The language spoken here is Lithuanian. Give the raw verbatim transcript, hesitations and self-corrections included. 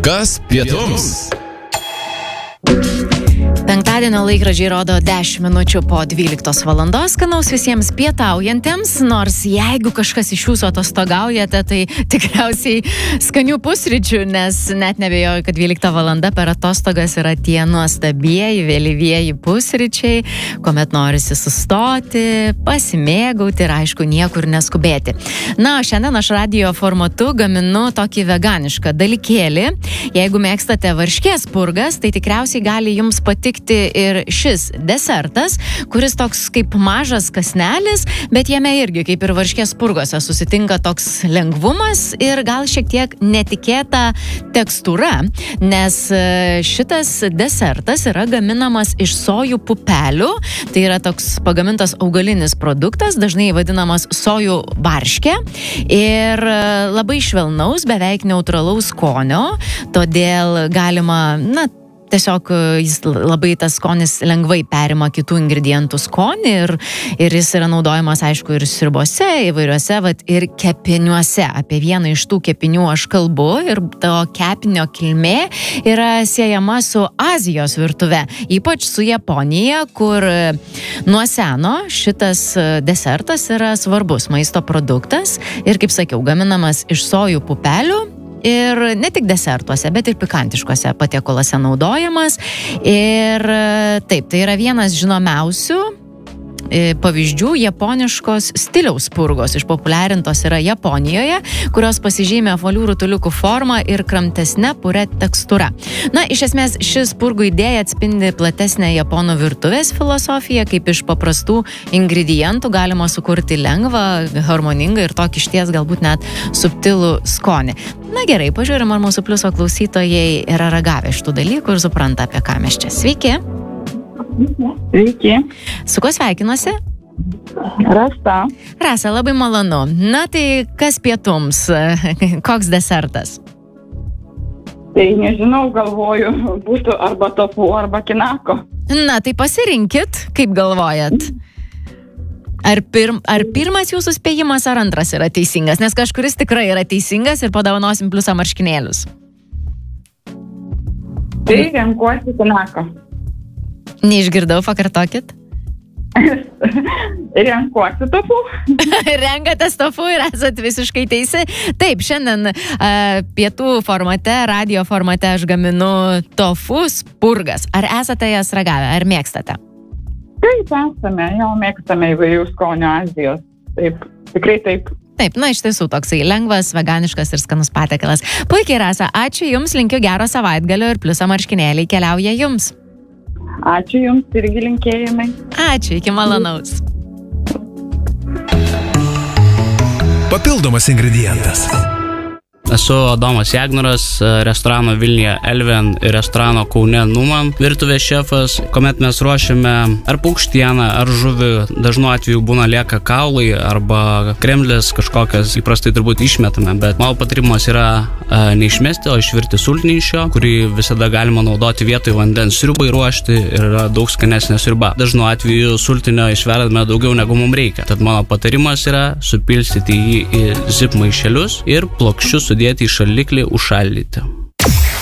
Kas pietums? Penktadienio laikrodžiai rodo dešimt minučių po dvyliktos valandos. Skanaus visiems pietaujantiems, nors jeigu kažkas iš jūsų atostogaujate, tai tikriausiai skanių pusryčių, nes net nebejoju, kad dvylikta valanda per atostogas yra tie nuostabieji, vėlyvieji pusryčiai, kuomet norisi sustoti, pasimėgauti ir aišku niekur neskubėti. Na, o šiandien aš radijo formatu gaminu tokį veganišką dalykėlį. Jeigu mėgstate varškės purgas, tai tikriausiai gali jums patikti ir šis desertas, kuris toks kaip mažas kąsnelis, bet jame irgi, kaip ir varškės purgose, susitinka toks lengvumas ir gal šiek tiek netikėta tekstūra, nes šitas desertas yra gaminamas iš sojų pupelių, tai yra toks pagamintas augalinis produktas, dažnai vadinamas sojų varškė ir labai švelnaus, beveik neutralaus skonio, todėl galima, na, tiesiog jis labai tas skonis lengvai perima kitų ingredientų skonį ir, ir jis yra naudojamas, aišku, ir sriubose, įvairiuose, vat, ir kepiniuose. Apie vieną iš tų kepinių aš kalbu ir to kepinio kilmė yra siejama su Azijos virtuve, ypač su Japonija, kur nuo seno šitas desertas yra svarbus maisto produktas ir, kaip sakiau, gaminamas iš sojų pupelių. Ir ne tik desertuose, bet ir pikantiškuose patiekaluose naudojamas. Ir taip, tai yra vienas žinomiausių pavyzdžių japoniškos stiliaus purgos, išpopuliarintos yra Japonijoje, kurios pasižymė apvalių rutuliukų formą ir kramtesne pure tekstūra. Na, iš esmės, šis purgų idėja atspindi platesnę japonų virtuvės filosofiją, kaip iš paprastų ingredientų galima sukurti lengvą, harmoningą ir tokį išties galbūt net subtilų skonį. Na gerai, pažiūrim, ar mūsų pliuso klausytojai yra ragavę šitų dalykų ir supranta, apie ką mes čia. Sveiki! Sveiki. Su kuo sveikinuosi? Rasa. Rasa, labai malonu. Na tai kas pietums? Koks desertas? Tai nežinau, galvoju, būtų arba tofu, arba kinako. Na tai pasirinkit, kaip galvojat? Ar, pirm, ar pirmas jūsų spėjimas, ar antras yra teisingas? Nes kažkuris tikrai yra teisingas ir padavanosim pliusą marškinėlius. Tai renkuosi kinako. Neišgirdau, pakartokit. Renkuosi tofu. Renkatės tofu ir esat visiškai teisi. Taip, šiandien uh, pietų formate, radio formate aš gaminu tofu purgas. Ar esate jas ragavę, ar mėgstate? Taip, esame, jau mėgstame įvairių skonių Azijos. Taip, tikrai taip. Taip, na iš tiesų toksai lengvas, veganiškas ir skanus patiekalas. Puikiai, Rasa, ačiū Jums, linkiu gero savaitgalio ir pliusą marškinėliai keliauja Jums. Ačiū Jums irgi linkėjimai. Ačiū, iki malonaus. Papildomas ingredientas. Esu Adomas Jagnuras, restorano Vilniuje Elven ir restorano Kaune Numan virtuvės šefas. Kuomet mes ruošiame ar paukštieną, ar žuvį, dažnu atveju būna lieka kaulai arba kremlės kažkokias, įprastai turbūt išmetame, bet mano patarimas yra a, neišmesti, o išvirti sultinį iš jo, kurį visada galima naudoti vietoj vandens sriubai ruošti ir yra daug skanesnė sriuba. Dažnu atveju sultinio išverdame daugiau negu mums reikia. Tad mano patarimas yra supilstyti jį į zip maišelius ir plokščius sudėti į šaldiklį užšaldyti.